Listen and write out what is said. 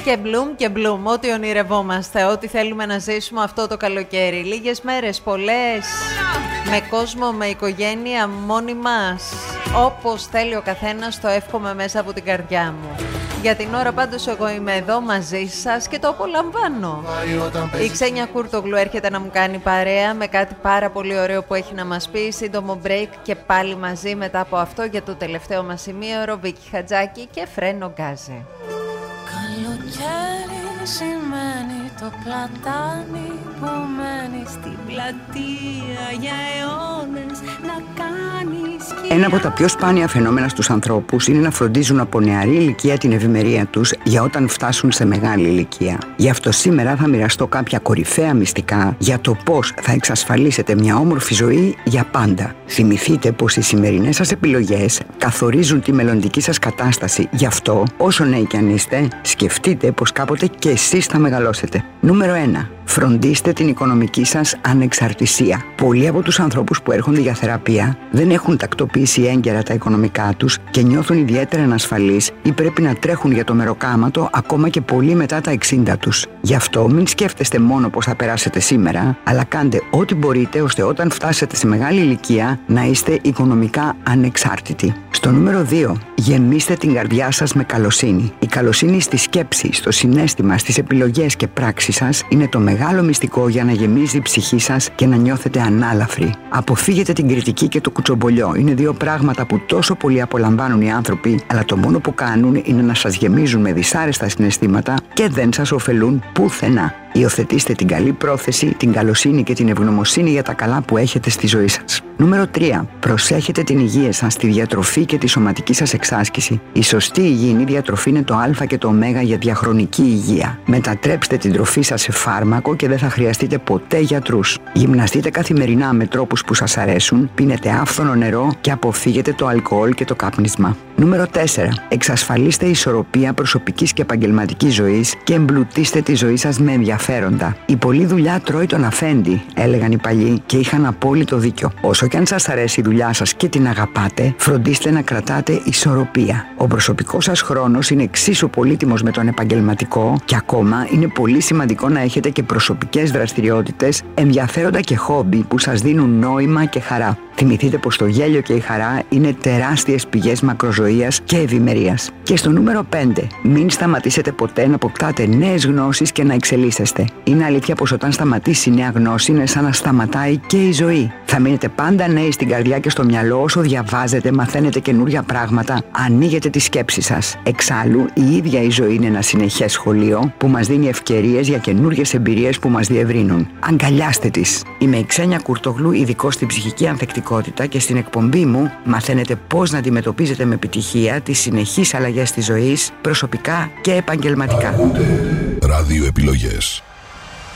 Και μπλουμ, ό,τι ονειρευόμαστε, ό,τι θέλουμε να ζήσουμε αυτό το καλοκαίρι. Λίγες μέρες, πολλές, με κόσμο, με οικογένεια, μόνοι μας. Όπως θέλει ο καθένας, το εύχομαι μέσα από την καρδιά μου. Για την ώρα πάντως εγώ είμαι εδώ μαζί σας και το απολαμβάνω. Η Ξένια Κούρτογλου έρχεται να μου κάνει παρέα με κάτι πάρα πολύ ωραίο που έχει να μας πει. Σύντομο break και πάλι μαζί μετά από αυτό για το τελευταίο μας ημίωρο. Βίκη Χατζάκη και Φρένο Γκάζε. Καλοκαίρι σημαίνει το πλατάνι που μένει στην πλατεία για αιώνες να κάνει σκιά. Ένα από τα πιο σπάνια φαινόμενα στους ανθρώπους είναι να φροντίζουν από νεαρή ηλικία την ευημερία τους για όταν φτάσουν σε μεγάλη ηλικία. Γι' αυτό σήμερα θα μοιραστώ κάποια κορυφαία μυστικά για το πώς θα εξασφαλίσετε μια όμορφη ζωή για πάντα. Θυμηθείτε πως οι σημερινές σας επιλογές καθορίζουν τη μελλοντική σας κατάσταση. Γι' αυτό, όσο νέοι κι αν είστε, σκεφτείτε πως κάποτε και εσείς θα μεγαλώσετε. Νούμερο 1. Φροντίστε την οικονομική σας ανεξαρτησία. Πολλοί από τους ανθρώπους που έρχονται για θεραπεία δεν έχουν τακτοποιήσει έγκαιρα τα οικονομικά τους και νιώθουν ιδιαίτερα ανασφαλείς ή πρέπει να τρέχουν για το μεροκάματο ακόμα και πολύ μετά τα 60 τους. Γι' αυτό μην σκέφτεστε μόνο πώς θα περάσετε σήμερα, αλλά κάντε ό,τι μπορείτε ώστε όταν φτάσετε σε μεγάλη ηλικία να είστε οικονομικά ανεξάρτητοι. Στο νούμερο 2. Γεμίστε την καρδιά σας με καλοσύνη. Η καλοσύνη στη σκέψη, στο συναίσθημα, στις επιλογές και πράξεις σας είναι το μεγάλο μυστικό για να γεμίζει η ψυχή σας και να νιώθετε ανάλαφροι. Αποφύγετε την κριτική και το κουτσομπολιό. Είναι δύο πράγματα που τόσο πολύ απολαμβάνουν οι άνθρωποι, αλλά το μόνο που κάνουν είναι να σας γεμίζουν με δυσάρεστα συναισθήματα και δεν σας ωφελούν πουθενά. Υιοθετήστε την καλή πρόθεση, την καλοσύνη και την ευγνωμοσύνη για τα καλά που έχετε στη ζωή σας. Νούμερο 3. Προσέχετε την υγεία σας, τη διατροφή και τη σωματική σας εξάσκηση. Η σωστή υγιεινή διατροφή είναι το Α και το Ω για διαχρονική υγεία. Μετατρέψτε την τροφή σας σε φάρμακο και δεν θα χρειαστείτε ποτέ γιατρούς. Γυμναστείτε καθημερινά με τρόπους που σας αρέσουν, πίνετε άφθονο νερό και αποφύγετε το αλκοόλ και το κάπνισμα. Νούμερο 4. Εξασφαλίστε ισορροπία προσωπικής και επαγγελματικής ζωής και εμπλουτίστε τη ζωή σας με ενδιαφέροντα. Η πολλή δουλειά τρώει τον αφέντη, έλεγαν οι παλιοί και είχαν απόλυτο δίκιο. Όσο και αν σας αρέσει η δουλειά σας και την αγαπάτε, φροντίστε να κρατάτε ισορροπία. Ο προσωπικός σας χρόνος είναι εξίσου πολύτιμος με τον επαγγελματικό και ακόμα είναι πολύ σημαντικό να έχετε και προσωπικές δραστηριότητες, ενδιαφέροντα και χόμπι που σας δίνουν νόημα και χαρά. Θυμηθείτε πως το γέλιο και η χαρά είναι τεράστιες πηγές μακροζωίας και ευημερίας. Και στο νούμερο 5. Μην σταματήσετε ποτέ να αποκτάτε νέες γνώσεις και να εξελίσσεστε. Είναι αλήθεια πως όταν σταματήσει η νέα γνώση είναι σαν να σταματάει και η ζωή. Θα μείνετε πάντα νέοι στην καρδιά και στο μυαλό όσο διαβάζετε, μαθαίνετε καινούργια πράγματα, ανοίγετε τη σκέψη σας. Εξάλλου, η ίδια η ζωή είναι ένα συνεχές σχολείο που μας δίνει ευκαιρίες για καινούργιες εμπειρίες που μας διευρύνουν. Αγκαλιάστε τις. Είμαι η Ξένια Κούρτογλου, ειδικός στην ψυχική ανθεκτικότητα και στην εκπομπή μου μαθαίνετε πώς να αντιμετωπίζετε με επιτυχία τις συνεχείς αλλαγές της ζωής, προσωπικά και επαγγελματικά. Ραδιοεπιλογές.